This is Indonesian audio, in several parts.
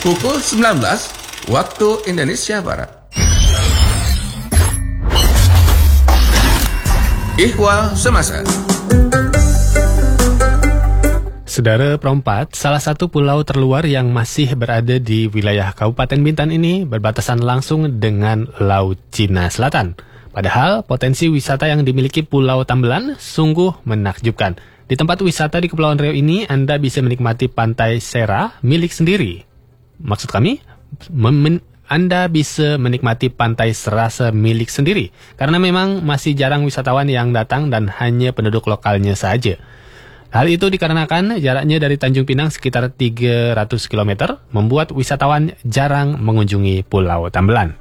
pukul 19 waktu Indonesia Barat. Ihwal Semasa. Saudara Perempat, salah satu pulau terluar yang masih berada di wilayah Kabupaten Bintan ini berbatasan langsung dengan Laut Cina Selatan. Padahal potensi wisata yang dimiliki Pulau Tambelan sungguh menakjubkan. Di tempat wisata di Kepulauan Riau ini, Anda bisa menikmati pantai Sera milik sendiri. Maksud kami, Anda bisa menikmati pantai serasa milik sendiri, karena memang masih jarang wisatawan yang datang dan hanya penduduk lokalnya saja. Hal itu dikarenakan jaraknya dari Tanjung Pinang sekitar 300 km, membuat wisatawan jarang mengunjungi Pulau Tambelan.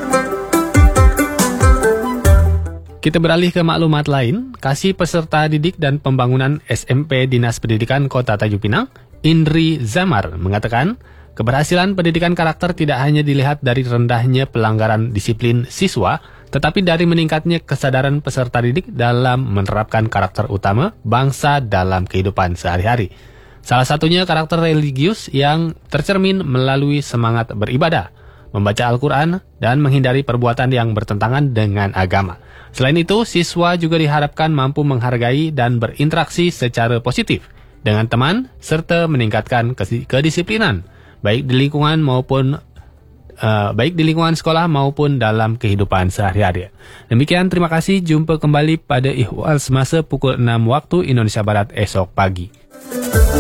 Kita beralih ke maklumat lain. Kasih Peserta Didik dan Pembangunan SMP Dinas Pendidikan Kota Tanjung Pinang, Indri Zamar, mengatakan, keberhasilan pendidikan karakter tidak hanya dilihat dari rendahnya pelanggaran disiplin siswa, tetapi dari meningkatnya kesadaran peserta didik dalam menerapkan karakter utama bangsa dalam kehidupan sehari-hari. Salah satunya karakter religius yang tercermin melalui semangat beribadah, membaca Al-Quran, dan menghindari perbuatan yang bertentangan dengan agama. Selain itu, siswa juga diharapkan mampu menghargai dan berinteraksi secara positif dengan teman, serta meningkatkan kedisiplinan, baik di lingkungan sekolah maupun dalam kehidupan sehari-hari. Demikian, terima kasih. Jumpa kembali pada Ihwal Semasa pukul 6 waktu Indonesia Barat esok pagi.